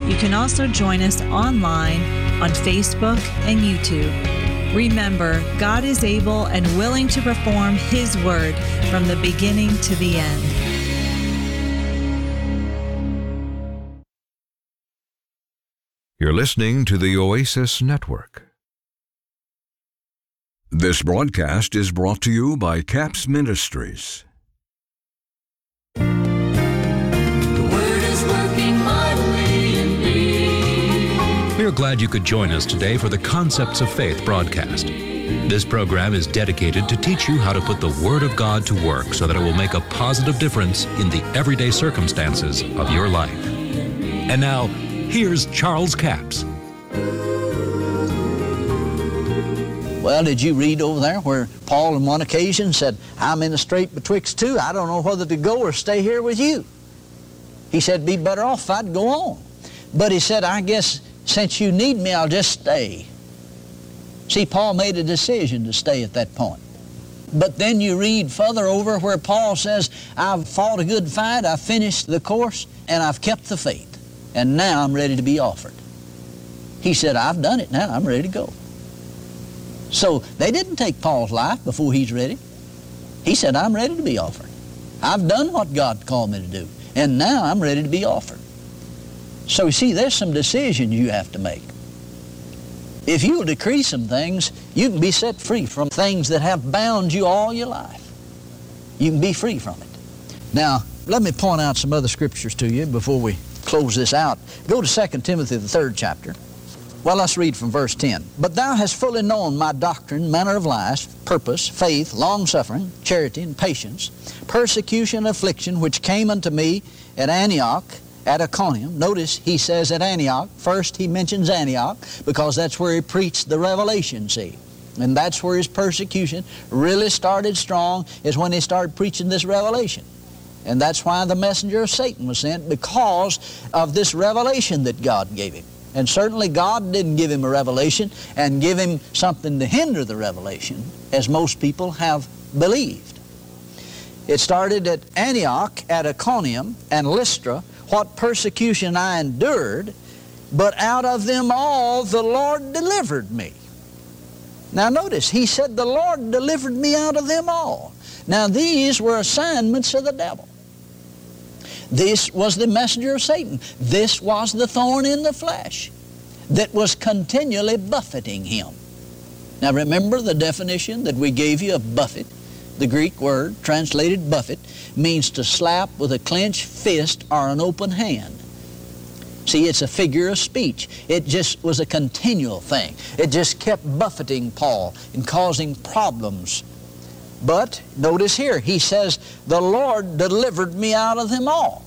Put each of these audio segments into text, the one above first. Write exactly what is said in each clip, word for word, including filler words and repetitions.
You can also join us online on Facebook and YouTube. Remember, God is able and willing to perform His word from the beginning to the end. You're listening to the Oasis Network. This broadcast is brought to you by Capps Ministries. The Word is working mightily in me. We are glad you could join us today for the Concepts of Faith broadcast. This program is dedicated to teach you how to put the Word of God to work so that it will make a positive difference in the everyday circumstances of your life. And now, here's Charles Capps. Well, did you read over there where Paul on one occasion said, I'm in the strait betwixt two. I don't know whether to go or stay here with you. He said, be better off if I'd go on. But he said, I guess since you need me, I'll just stay. See, Paul made a decision to stay at that point. But then you read further over where Paul says, I've fought a good fight, I've finished the course, and I've kept the faith. And now I'm ready to be offered. He said, I've done it now, I'm ready to go. So they didn't take Paul's life before he's ready. He said, I'm ready to be offered. I've done what God called me to do, and now I'm ready to be offered. So you see, there's some decisions you have to make. If you'll decree some things, you can be set free from things that have bound you all your life. You can be free from it. Now, let me point out some other scriptures to you before we close this out. Go to Second Timothy, the third chapter. Well, let's read from verse ten. But thou hast fully known my doctrine, manner of life, purpose, faith, long-suffering, charity, and patience, persecution, affliction, which came unto me at Antioch, at Iconium. Notice he says at Antioch. First he mentions Antioch because that's where he preached the revelation, see. And that's where his persecution really started strong, is when he started preaching this revelation. And that's why the messenger of Satan was sent, because of this revelation that God gave him. And certainly God didn't give him a revelation and give him something to hinder the revelation, as most people have believed. It started at Antioch, at Iconium, and Lystra, what persecution I endured, but out of them all the Lord delivered me. Now notice, he said the Lord delivered me out of them all. Now these were assignments of the devil. This was the messenger of Satan. This was the thorn in the flesh that was continually buffeting him. Now remember the definition that we gave you of buffet. The Greek word translated buffet means to slap with a clenched fist or an open hand. See, it's a figure of speech. It just was a continual thing. It just kept buffeting Paul and causing problems. But notice here, he says, the Lord delivered me out of them all.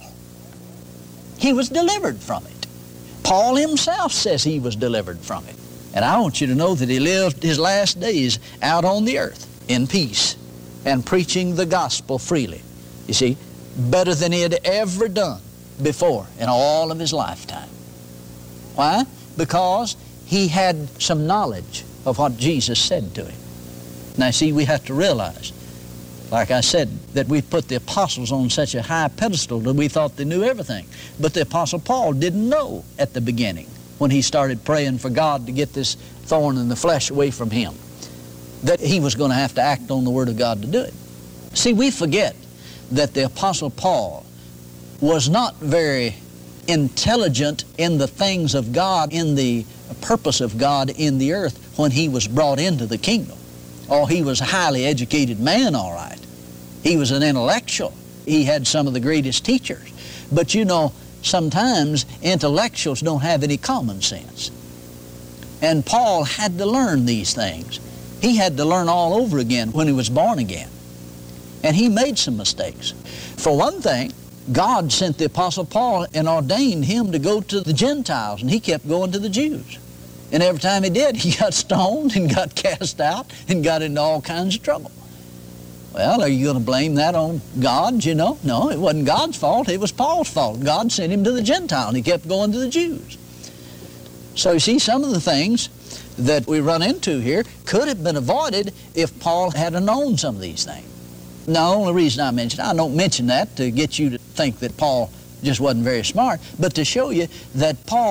He was delivered from it. Paul himself says he was delivered from it. And I want you to know that he lived his last days out on the earth in peace and preaching the gospel freely. You see, better than he had ever done before in all of his lifetime. Why? Because he had some knowledge of what Jesus said to him. Now see, we have to realize, like I said, that we put the apostles on such a high pedestal that we thought they knew everything. But the Apostle Paul didn't know at the beginning, when he started praying for God to get this thorn in the flesh away from him, that he was going to have to act on the Word of God to do it. See, we forget that the Apostle Paul was not very intelligent in the things of God, in the purpose of God in the earth when he was brought into the kingdom. Oh, he was a highly educated man, all right. He was an intellectual. He had some of the greatest teachers. But you know, sometimes intellectuals don't have any common sense. And Paul had to learn these things. He had to learn all over again when he was born again. And he made some mistakes. For one thing, God sent the Apostle Paul and ordained him to go to the Gentiles, and he kept going to the Jews. And every time he did, he got stoned and got cast out and got into all kinds of trouble. Well, are you going to blame that on God, you know? No, it wasn't God's fault. It was Paul's fault. God sent him to the Gentile, and he kept going to the Jews. So you see, some of the things that we run into here could have been avoided if Paul had known some of these things. The only reason I mention it, I don't mention that to get you to think that Paul just wasn't very smart, but to show you that Paul